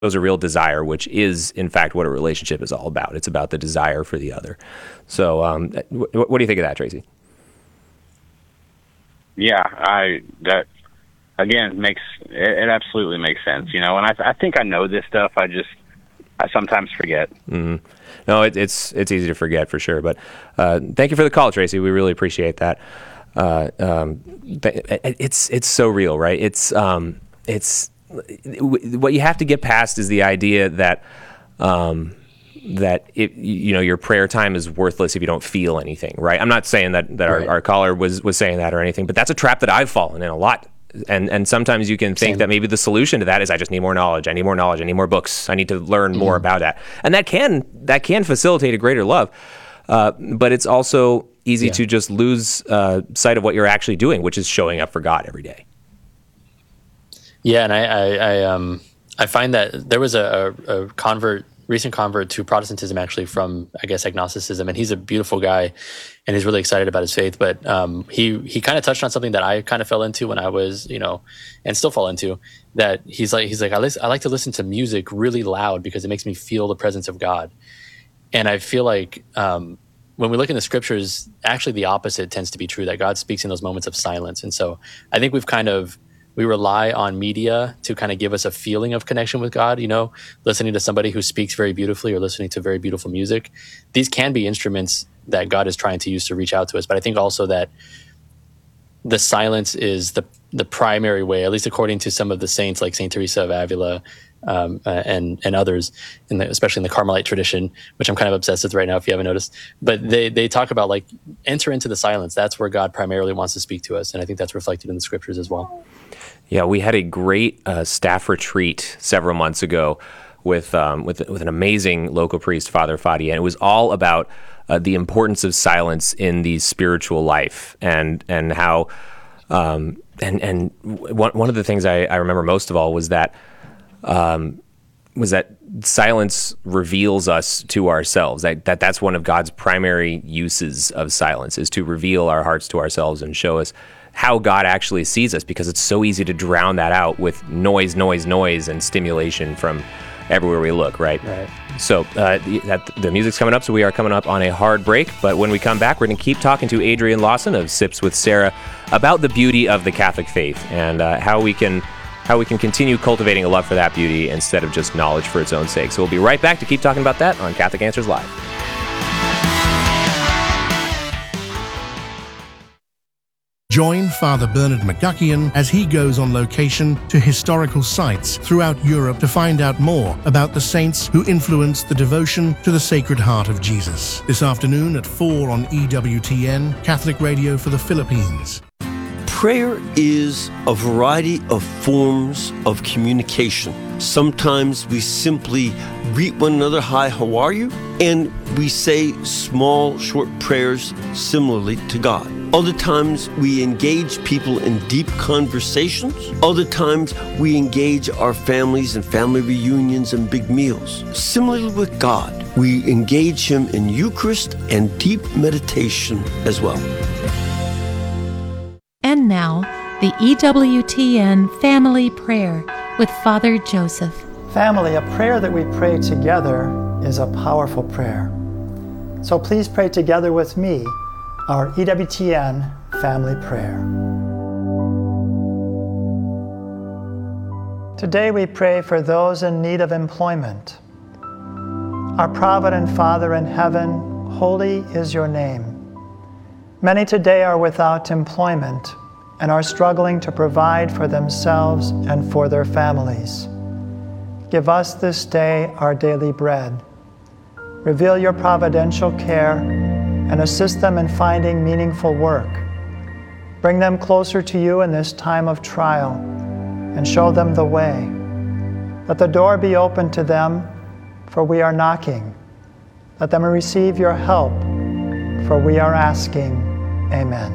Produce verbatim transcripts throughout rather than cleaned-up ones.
a real desire, which is, in fact, what a relationship is all about. It's about the desire for the other. So um, wh- what do you think of that, Tracy? Yeah, I that again makes it, it absolutely makes sense, you know. And I, I think I know this stuff. I just I sometimes forget. Mm-hmm. No, it, it's it's easy to forget for sure. But uh, thank you for the call, Tracy. We really appreciate that. Uh, um, it's it's so real, right? It's um, it's what you have to get past is the idea that. Um, that it, you know, your prayer time is worthless if you don't feel anything, right? I'm not saying that, that right. our, our caller was, was saying that or anything, but that's a trap that I've fallen in a lot. And and sometimes you can think Same. that maybe the solution to that is I just need more knowledge. I need more knowledge. I need more books. I need to learn more Mm-hmm. about that. And that can that can facilitate a greater love. Uh, but it's also easy Yeah. to just lose uh, sight of what you're actually doing, which is showing up for God every day. Yeah, and I, I, I um I find that there was a, a, a convert, recent convert to Protestantism, actually from I guess agnosticism, and he's a beautiful guy, and he's really excited about his faith. But um, he he kind of touched on something that I kind of fell into when I was, you know, and still fall into. That he's like he's like I listen, I like to listen to music really loud because it makes me feel the presence of God, and I feel like um, when we look in the scriptures, actually the opposite tends to be true. That God speaks in those moments of silence, and so I think we've kind of we rely on media to kind of give us a feeling of connection with God, you know, listening to somebody who speaks very beautifully or listening to very beautiful music. These can be instruments that God is trying to use to reach out to us. But I think also that the silence is the the primary way, at least according to some of the saints like Saint Teresa of Avila um, uh, and and others, in the, especially in the Carmelite tradition, which I'm kind of obsessed with right now, if you haven't noticed. But they, they talk about, like, enter into the silence. That's where God primarily wants to speak to us. And I think that's reflected in the scriptures as well. Yeah, we had a great uh, staff retreat several months ago with um, with with an amazing local priest, Father Fadi, and it was all about uh, the importance of silence in the spiritual life, and and how um, and and one one of the things I, I remember most of all was that um, was that silence reveals us to ourselves. That, that that's one of God's primary uses of silence, is to reveal our hearts to ourselves and show us how God actually sees us, because it's so easy to drown that out with noise, noise, noise, and stimulation from everywhere we look, right? Right. So uh, the, that, the music's coming up, so we are coming up on a hard break. But when we come back, we're going to keep talking to Adrian Lawson of Sips with Sarah about the beauty of the Catholic faith and uh, how we can how we can continue cultivating a love for that beauty instead of just knowledge for its own sake. So we'll be right back to keep talking about that on Catholic Answers Live. Join Father Bernard McGuckian as he goes on location to historical sites throughout Europe to find out more about the saints who influenced the devotion to the Sacred Heart of Jesus. This afternoon at four on E W T N, Catholic Radio for the Philippines. Prayer is a variety of forms of communication. Sometimes we simply greet one another, hi, how are you? And we say small, short prayers similarly to God. Other times we engage people in deep conversations. Other times we engage our families in family reunions and big meals. Similarly with God, we engage Him in Eucharist and deep meditation as well. And now, the E W T N Family Prayer with Father Joseph. Family, a prayer that we pray together is a powerful prayer. So please pray together with me our E W T N Family Prayer. Today we pray for those in need of employment. Our provident Father in heaven, holy is your name. Many today are without employment and are struggling to provide for themselves and for their families. Give us this day our daily bread. Reveal your providential care and assist them in finding meaningful work. Bring them closer to you in this time of trial and show them the way. Let the door be open to them, for we are knocking. Let them receive your help, for we are asking. Amen.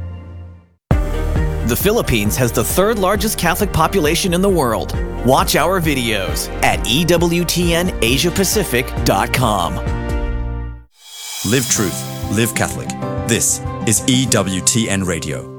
The Philippines has the third largest Catholic population in the world. Watch our videos at E W T N Asia Pacific dot com. Live truth, live Catholic. This is E W T N Radio.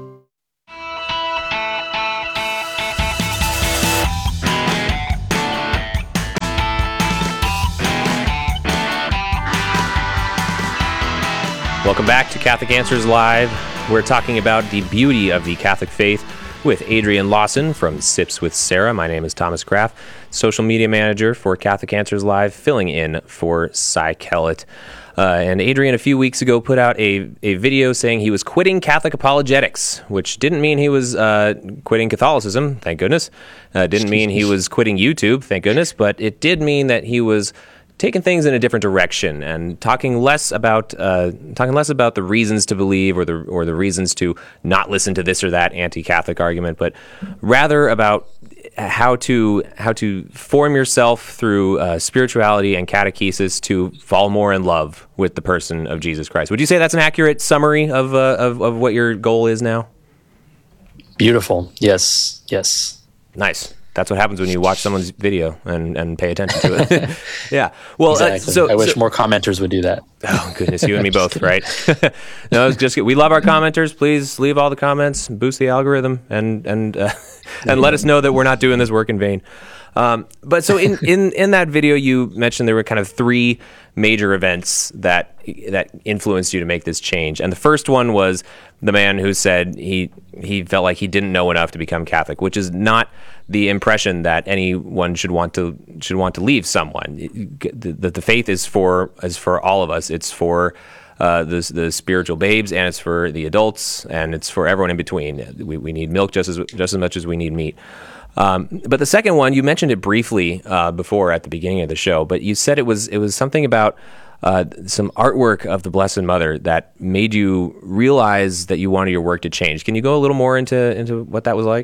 Welcome back to Catholic Answers Live. We're talking about the beauty of the Catholic faith with Adrian Lawson from Sips with Sarah. My name is Thomas Graff, social media manager for Catholic Answers Live, filling in for Cy Kellett. Uh, and Adrian, a few weeks ago, put out a, a video saying he was quitting Catholic apologetics, which didn't mean he was uh, quitting Catholicism, thank goodness. Uh, didn't mean he was quitting YouTube, thank goodness. But it did mean that he was taking things in a different direction and talking less about uh, talking less about the reasons to believe or the or the reasons to not listen to this or that anti-Catholic argument, but rather about how to how to form yourself through uh, spirituality and catechesis to fall more in love with the person of Jesus Christ. Would you say that's an accurate summary of uh, of, of what your goal is now? Beautiful. Yes. Yes. Nice. That's what happens when you watch someone's video and, and pay attention to it. Yeah. Well, exactly. uh, so I wish so, more commenters would do that. Oh, goodness. You and me both, right? No, it's just, we love our commenters. Please leave all the comments, boost the algorithm, and, and, uh, and let us know that we're not doing this work in vain. Um, but so in, in, in that video, you mentioned there were kind of three major events that that influenced you to make this change. And the first one was the man who said he he felt like he didn't know enough to become Catholic, which is not the impression that anyone should want to should want to leave someone. The, the, the faith is for is for all of us. It's for uh, the the spiritual babes, and it's for the adults, and it's for everyone in between. We we need milk just as just as much as we need meat. Um, but the second one, you mentioned it briefly uh, before at the beginning of the show, but you said it was it was something about uh, some artwork of the Blessed Mother that made you realize that you wanted your work to change. Can you go a little more into into what that was like?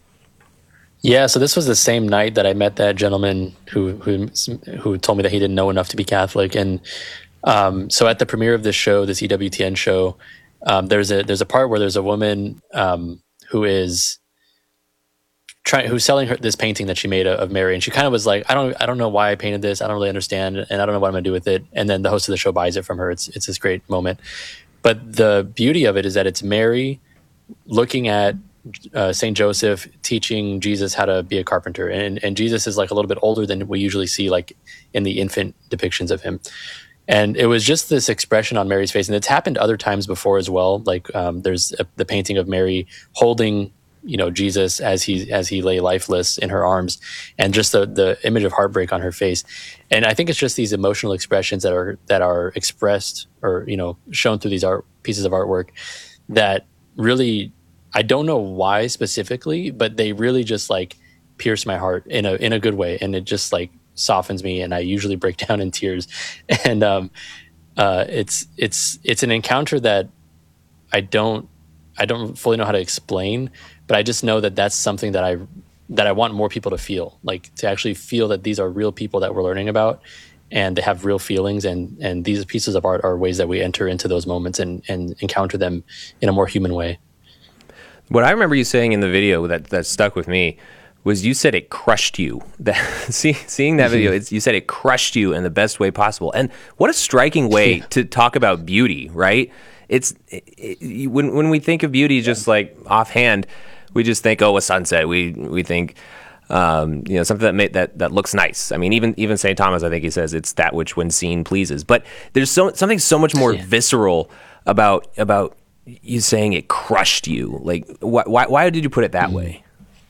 Yeah, so this was the same night that I met that gentleman who who who told me that he didn't know enough to be Catholic, and um, so at the premiere of this show, this E W T N show, um, there's a there's a part where there's a woman um, who is trying who's selling her this painting that she made of Mary, and she kind of was like, I don't I don't know why I painted this, I don't really understand, and I don't know what I'm gonna do with it. And then the host of the show buys it from her. It's it's this great moment, but the beauty of it is that it's Mary looking at Uh, Saint Joseph teaching Jesus how to be a carpenter, and and Jesus is like a little bit older than we usually see, like in the infant depictions of him. And it was just this expression on Mary's face, and it's happened other times before as well. Like um, there's a, the painting of Mary holding, you know, Jesus as he as he lay lifeless in her arms, and just the the image of heartbreak on her face. And I think it's just these emotional expressions that are that are expressed or you know shown through these art pieces of artwork that really, I don't know why specifically, but they really just like pierce my heart in a in a good way, and it just like softens me, and I usually break down in tears. And um, uh, it's it's it's an encounter that I don't I don't fully know how to explain, but I just know that that's something that I that I want more people to feel, like to actually feel that these are real people that we're learning about, and they have real feelings, and and these pieces of art are ways that we enter into those moments and and encounter them in a more human way. What I remember you saying in the video that, that stuck with me was you said it crushed you. That, see, seeing that video, it's, you said it crushed you in the best way possible. And what a striking way yeah. to talk about beauty, right? It's it, it, when when we think of beauty, just like offhand, we just think, oh, a sunset. We we think, um, you know, something that made, that that looks nice. I mean, even even Saint Thomas, I think he says it's that which, when seen, pleases. But there's so something so much more yeah. visceral about about. you saying it crushed you. Like, why, why, why did you put it that way?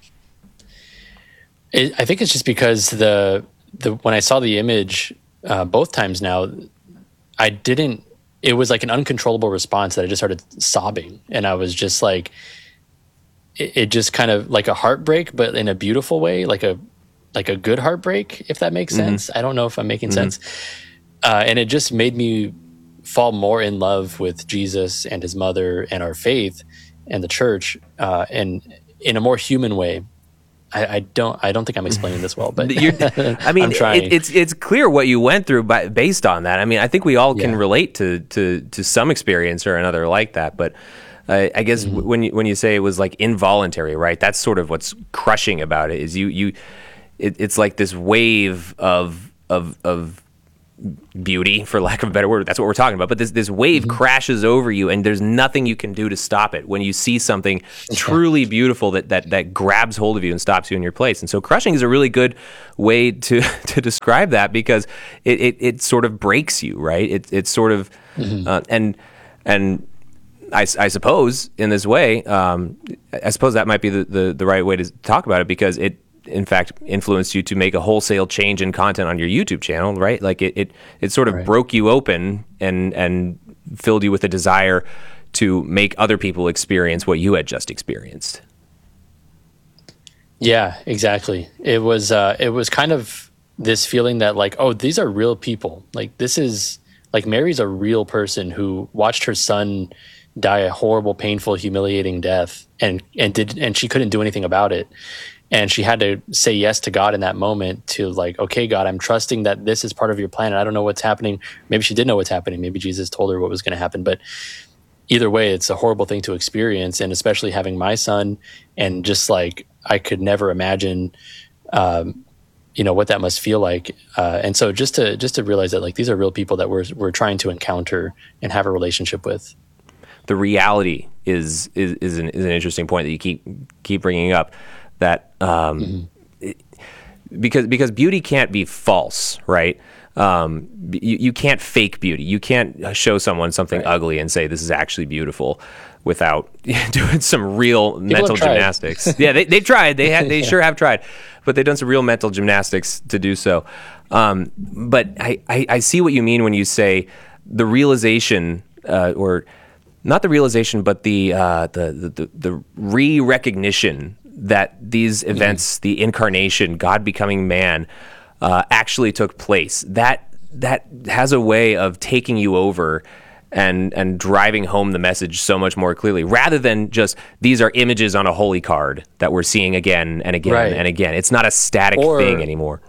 It, I think it's just because the, the, when I saw the image, uh, both times now, I didn't, it was like an uncontrollable response that I just started sobbing. And I was just like, it, it just kind of like a heartbreak, but in a beautiful way, like a, like a good heartbreak, if that makes mm-hmm. sense. I don't know if I'm making mm-hmm. sense. Uh, and it just made me fall more in love with Jesus and his mother and our faith and the church, uh, and in a more human way. I, I don't. I don't think I'm explaining this well, but You're, I mean, it, it's it's clear what you went through by, based on that. I mean, I think we all can yeah. relate to to to some experience or another like that. But uh, I guess mm-hmm. when you when you say it was like involuntary, right? That's sort of what's crushing about it. Is you you, it, it's like this wave of of of. beauty, for lack of a better word. That's what we're talking about. But this this wave mm-hmm. crashes over you, and there's nothing you can do to stop it when you see something truly beautiful that that that grabs hold of you and stops you in your place. And so crushing is a really good way to to describe that, because it it, it sort of breaks you, right? It it sort of mm-hmm. uh, and and I, I suppose in this way, um, I suppose that might be the, the, the right way to talk about it, because it, in fact, influenced you to make a wholesale change in content on your YouTube channel, right? Like it, it, it sort of Right. broke you open and and filled you with a desire to make other people experience what you had just experienced. Yeah, exactly. It was uh, it was kind of this feeling that like, oh, these are real people. Like this is like Mary's a real person who watched her son die a horrible, painful, humiliating death, and and did and she couldn't do anything about it. And she had to say yes to God in that moment to like, okay, God, I'm trusting that this is part of your plan. And I don't know what's happening. Maybe she did know what's happening. Maybe Jesus told her what was going to happen. But either way, it's a horrible thing to experience. And especially having my son, and just like, I could never imagine, um, you know, what that must feel like. Uh, and so just to, just to realize that like, these are real people that we're, we're trying to encounter and have a relationship with. The reality is is is an, is an interesting point that you keep keep bringing up. That um, mm-hmm. it, because because beauty can't be false, right? Um, you you can't fake beauty. You can't show someone something right. ugly and say this is actually beautiful without doing some real People mental gymnastics. yeah, they they tried. They had they yeah. sure have tried, but they've done some real mental gymnastics to do so. Um, but I, I I see what you mean when you say the realization uh, or not the realization, but the uh, the, the the the re-recognition that these events, mm-hmm. the incarnation, God becoming man, uh, actually took place. That that has a way of taking you over and and driving home the message so much more clearly, rather than just these are images on a holy card that we're seeing again and again right. and again. It's not a static or, thing anymore.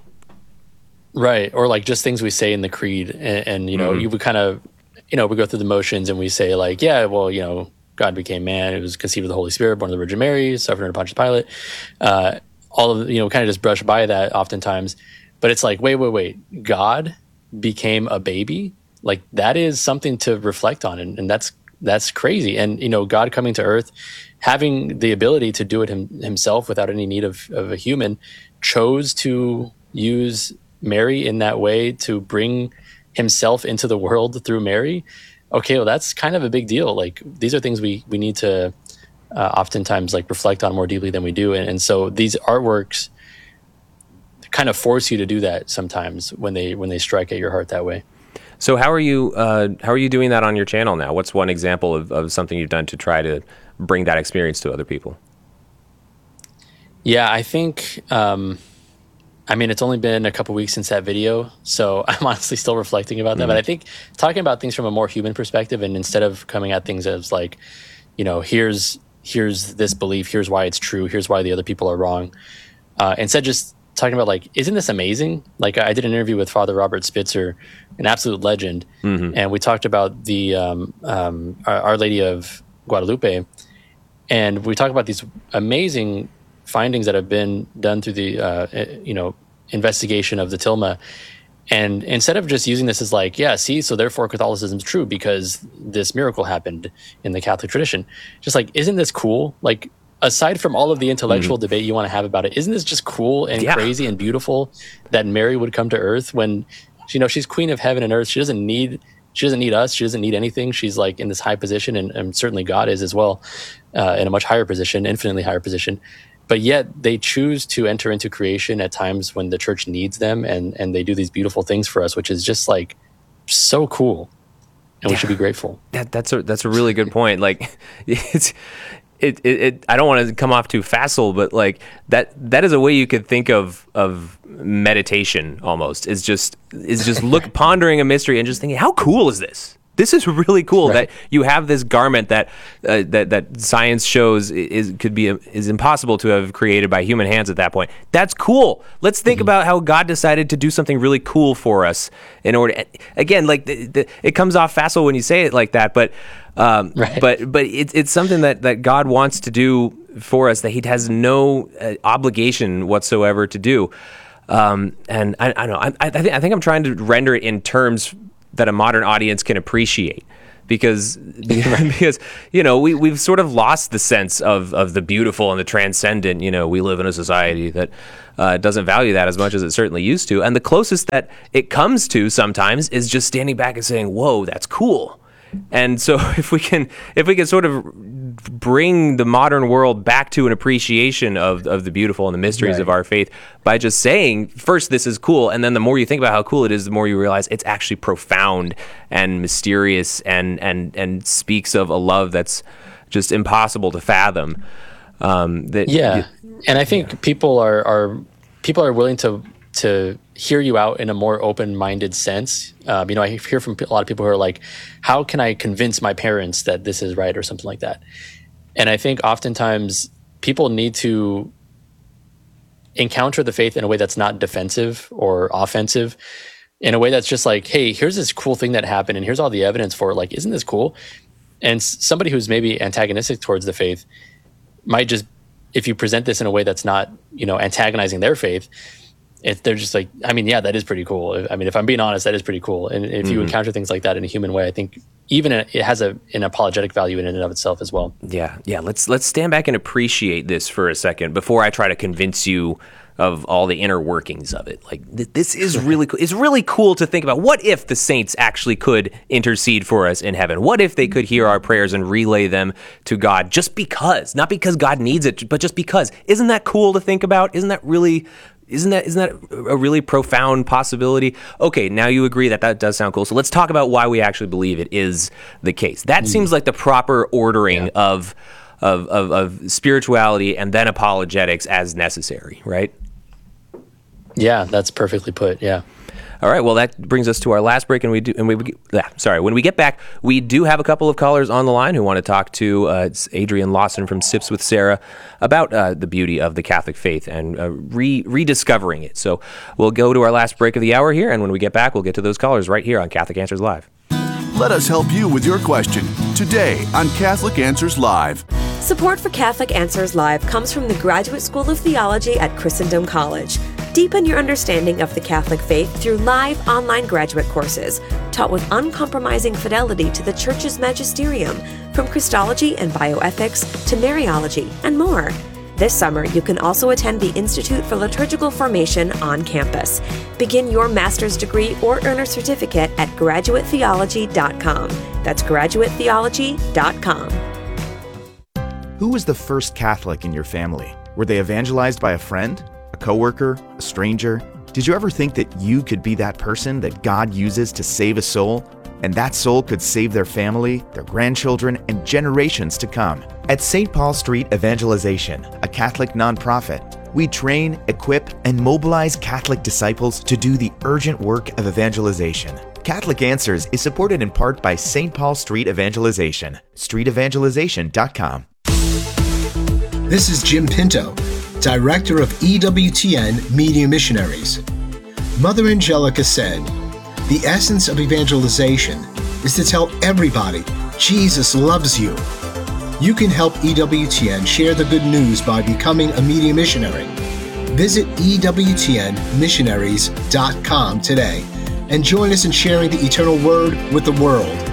Right, or like just things we say in the creed, and, and you know, mm-hmm. you would kind of. You know, we go through the motions and we say like, yeah, well, you know, God became man. It was conceived of the Holy Spirit, born of the Virgin Mary, suffered under Pontius Pilate. Uh, all of, you know, kind of just brush by that oftentimes. But it's like, wait, wait, wait. God became a baby? Like that is something to reflect on. And, and that's that's crazy. And, you know, God coming to earth, having the ability to do it him, himself without any need of, of a human, chose to use Mary in that way to bring himself into the world through Mary. Okay, well, that's kind of a big deal. Like these are things we we need to uh, oftentimes like reflect on more deeply than we do. And, and so these artworks kind of force you to do that sometimes when they when they strike at your heart that way. So how are you uh, how are you doing that on your channel now? What's one example of, of something you've done to try to bring that experience to other people? Yeah, I think. Um, I mean, it's only been a couple weeks since that video, so I'm honestly still reflecting about that. Mm-hmm. But I think talking about things from a more human perspective, and instead of coming at things as like, you know, here's here's this belief, here's why it's true, here's why the other people are wrong. Uh, instead, just talking about like, isn't this amazing? Like I did an interview with Father Robert Spitzer, an absolute legend, mm-hmm. and we talked about the um, um, Our, Our Lady of Guadalupe, and we talked about these amazing findings that have been done through the uh, you know investigation of the tilma, and instead of just using this as like, yeah, see, so therefore Catholicism is true because this miracle happened in the Catholic tradition, just like, isn't this cool? Like aside from all of the intellectual mm-hmm. debate you want to have about it, isn't this just cool and yeah. crazy and beautiful that Mary would come to earth when, you know, she's queen of heaven and earth. She doesn't need she doesn't need us. She doesn't need anything. She's like in this high position, and, and certainly God is as well, uh, in a much higher position, infinitely higher position. But yet they choose to enter into creation at times when the church needs them, and, and they do these beautiful things for us, which is just like so cool, and we should be grateful. That, that's a that's a really good point. Like, it's it, it, it I don't want to come off too facile, but like that that is a way you could think of of meditation almost. Is just is just look pondering a mystery and just thinking, how cool is this? This is really cool right. that you have this garment that uh, that that science shows is could be is impossible to have created by human hands at that point. That's cool. Let's think mm-hmm. about how God decided to do something really cool for us in order. Again, like the, the, it comes off facile when you say it like that, but um, right. but but it's it's something that, that God wants to do for us that He has no uh, obligation whatsoever to do. Um, and I, I don't know. I, I think I think I'm trying to render it in terms that a modern audience can appreciate, because because you know we we've sort of lost the sense of of the beautiful and the transcendent. You know, we live in a society that uh, doesn't value that as much as it certainly used to, and the closest that it comes to sometimes is just standing back and saying, "Whoa, that's cool." And so if we can if we can sort of bring the modern world back to an appreciation of, of the beautiful and the mysteries Right. of our faith by just saying, first, this is cool, and then the more you think about how cool it is, the more you realize it's actually profound and mysterious and and, and speaks of a love that's just impossible to fathom. Um, that Yeah, and I think yeah. people are, are people are willing to to hear you out in a more open-minded sense. Um, you know, I hear from a lot of people who are like, "How can I convince my parents that this is right?" or something like that. And I think oftentimes people need to encounter the faith in a way that's not defensive or offensive, in a way that's just like, "Hey, here's this cool thing that happened, and here's all the evidence for it. Like, isn't this cool?" And somebody who's maybe antagonistic towards the faith might just, if you present this in a way that's not, you know, antagonizing their faith, if they're just like, I mean, yeah, that is pretty cool. I mean, if I'm being honest, that is pretty cool. And if mm-hmm. you encounter things like that in a human way, I think even a, it has a, an apologetic value in and of itself as well. Yeah, yeah. Let's let's stand back and appreciate this for a second before I try to convince you of all the inner workings of it. Like, th- this is really cool. It's really cool to think about. What if the saints actually could intercede for us in heaven? What if they could hear our prayers and relay them to God just because? Not because God needs it, but just because. Isn't that cool to think about? Isn't that really... Isn't that isn't that a really profound possibility? Okay, now you agree that that does sound cool. So let's talk about why we actually believe it is the case. That mm. seems like the proper ordering yeah. of, of of of spirituality and then apologetics as necessary, right? Yeah, that's perfectly put. Yeah. All right. Well, that brings us to our last break, and we do. And we yeah, sorry. When we get back, we do have a couple of callers on the line who want to talk to uh, it's Adrian Lawson from Sips with Sarah about uh, the beauty of the Catholic faith and uh, re- rediscovering it. So we'll go to our last break of the hour here, and when we get back, we'll get to those callers right here on Catholic Answers Live. Let us help you with your question today on Catholic Answers Live. Support for Catholic Answers Live comes from the Graduate School of Theology at Christendom College. Deepen your understanding of the Catholic faith through live online graduate courses, taught with uncompromising fidelity to the Church's magisterium, from Christology and bioethics to Mariology and more. This summer, you can also attend the Institute for Liturgical Formation on campus. Begin your master's degree or earn a certificate at graduate theology dot com. That's graduate theology dot com. Who was the first Catholic in your family? Were they evangelized by a friend, a coworker, a stranger? Did you ever think that you could be that person that God uses to save a soul? And that soul could save their family, their grandchildren, and generations to come. At Saint Paul Street Evangelization, a Catholic nonprofit, we train, equip, and mobilize Catholic disciples to do the urgent work of evangelization. Catholic Answers is supported in part by Saint Paul Street Evangelization, street evangelization dot com. This is Jim Pinto, Director of E W T N Media Missionaries. Mother Angelica said, "The essence of evangelization is to tell everybody Jesus loves you." You can help E W T N share the good news by becoming a media missionary. Visit E W T N missionaries dot com today and join us in sharing the eternal word with the world.